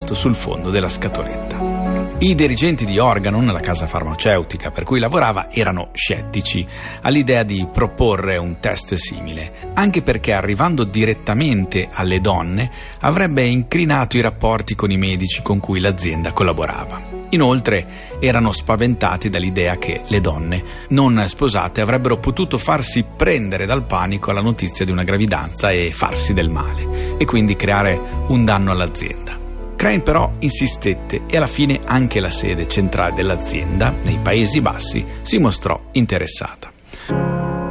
scritto sul fondo della scatoletta. I dirigenti di Organon, la casa farmaceutica per cui lavorava, erano scettici all'idea di proporre un test simile, anche perché arrivando direttamente alle donne avrebbe incrinato i rapporti con i medici con cui l'azienda collaborava. Inoltre erano spaventati dall'idea che le donne non sposate avrebbero potuto farsi prendere dal panico alla notizia di una gravidanza e farsi del male, e quindi creare un danno all'azienda. Crane però insistette e alla fine anche la sede centrale dell'azienda, nei Paesi Bassi, si mostrò interessata.